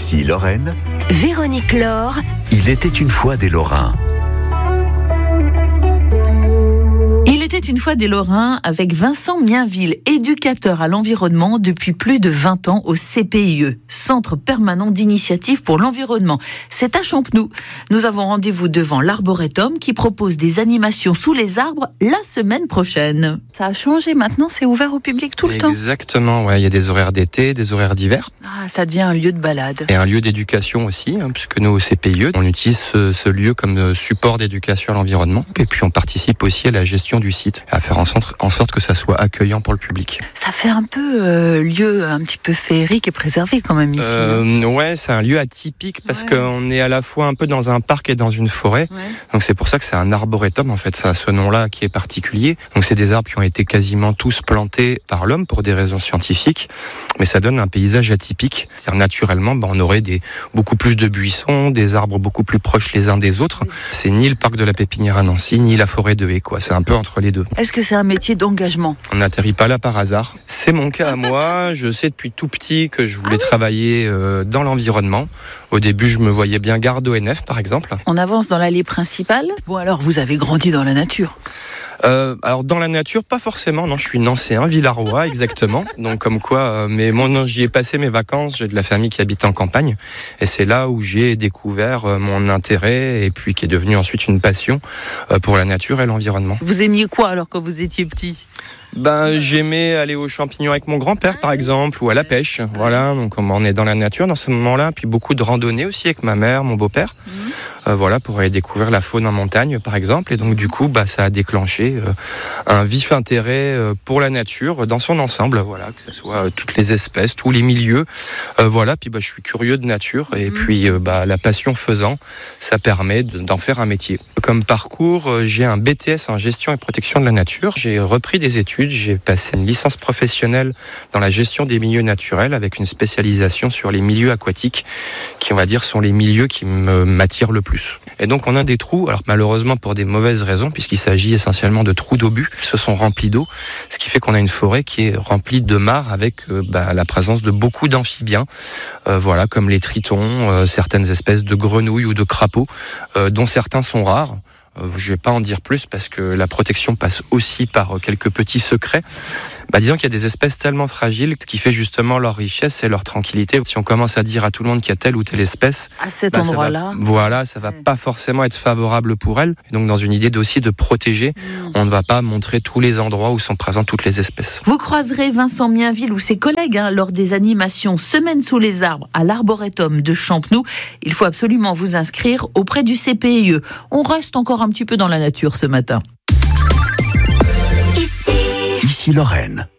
Ici Lorraine. Véronique Laure. Il était une fois des Lorrains. Il était une fois des Lorrains avec Vincent Mienville, éducateur à l'environnement depuis plus de 20 ans au CPIE, Centre permanent d'initiative pour l'environnement. C'est à Champenoux. Nous avons rendez-vous devant l'Arboretum qui propose des animations sous les arbres la semaine prochaine. Ça a changé maintenant, c'est ouvert au public tout le temps. Exactement, ouais. Il y a des horaires d'été, des horaires d'hiver. Ah, ça devient un lieu de balade. Et un lieu d'éducation aussi, puisque nous au CPIE, on utilise ce lieu comme support d'éducation à l'environnement. Et puis on participe aussi à la gestion du site, à faire en sorte que ça soit accueillant pour le public. Ça fait un peu lieu un petit peu féerique et préservé quand même ici. Ouais, c'est un lieu atypique parce qu'on est à la fois un peu dans un parc et dans une forêt. Ouais. Donc c'est pour ça que c'est un arboretum en fait, ça a ce nom-là qui est particulier. Donc c'est des arbres qui ont été quasiment tous plantés par l'homme pour des raisons scientifiques, mais ça donne un paysage atypique. C'est-à-dire, naturellement, on aurait beaucoup plus de buissons, des arbres beaucoup plus proches les uns des autres. C'est ni le parc de la Pépinière à Nancy, ni la forêt de Haye, quoi. C'est un peu entre les deux. Est-ce que c'est un métier d'engagement ? On n'atterrit pas là par hasard. C'est mon cas à moi. Je sais depuis tout petit que je voulais travailler dans l'environnement. Au début, je me voyais bien garde ONF, par exemple. On avance dans l'allée principale. Bon, alors, vous avez grandi dans la nature ? Alors dans la nature, pas forcément. Non, je suis nancéen, Villaroy, exactement. Donc comme quoi, mais moi j'y ai passé mes vacances. J'ai de la famille qui habite en campagne, et c'est là où j'ai découvert mon intérêt et puis qui est devenu ensuite une passion pour la nature et l'environnement. Vous aimiez quoi alors quand vous étiez petit ? J'aimais aller aux champignons avec mon grand-père, par exemple, ou à la pêche. Voilà, donc on est dans la nature dans ce moment-là. Puis beaucoup de randonnées aussi avec ma mère, mon beau-père. Voilà, pour aller découvrir la faune en montagne, par exemple. Et donc, du coup, ça a déclenché un vif intérêt pour la nature dans son ensemble. Voilà, que ce soit toutes les espèces, tous les milieux. Voilà, puis je suis curieux de nature. Et puis, la passion faisant, ça permet d'en faire un métier. Comme parcours, j'ai un BTS en gestion et protection de la nature. J'ai repris des études. J'ai passé une licence professionnelle dans la gestion des milieux naturels avec une spécialisation sur les milieux aquatiques qui, on va dire, sont les milieux qui m'attirent le plus. Et donc on a des trous, alors malheureusement pour des mauvaises raisons, puisqu'il s'agit essentiellement de trous d'obus, qui se sont remplis d'eau, ce qui fait qu'on a une forêt qui est remplie de mares avec la présence de beaucoup d'amphibiens, voilà, comme les tritons, certaines espèces de grenouilles ou de crapauds, dont certains sont rares. Je vais pas en dire plus parce que la protection passe aussi par quelques petits secrets. Disons qu'il y a des espèces tellement fragiles, ce qui fait justement leur richesse et leur tranquillité. Si on commence à dire à tout le monde qu'il y a telle ou telle espèce, à cet endroit-là, ça va pas forcément être favorable pour elle. Et donc dans une idée aussi de protéger, on ne va pas montrer tous les endroits où sont présentes toutes les espèces. Vous croiserez Vincent Mienville ou ses collègues lors des animations Semaine sous les arbres à l'Arboretum de Champenoux. Il faut absolument vous inscrire auprès du CPIE. On reste encore un petit peu dans la nature ce matin. Ici Lorraine.